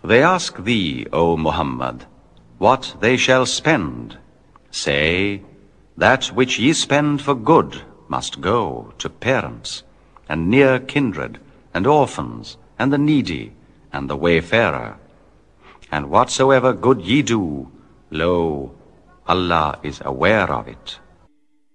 They ask thee, O Muhammad, what they shall spend. Say, that which ye spend for good must go to parents, and near kindred, and orphans, and the needy, and the wayfarer. And whatsoever good ye do, lo, Allah is aware of it.